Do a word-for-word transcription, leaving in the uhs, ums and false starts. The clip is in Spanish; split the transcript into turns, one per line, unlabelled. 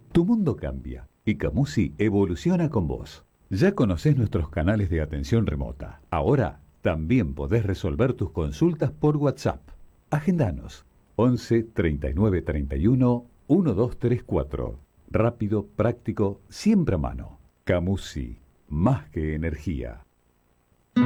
Tu mundo cambia y Camusi evoluciona con vos. Ya conocés nuestros canales de atención remota. Ahora también podés resolver tus consultas por WhatsApp. Agendanos once treinta y nueve treinta y uno doce treinta y cuatro. Rápido, práctico, siempre a mano. Camusi, más que energía.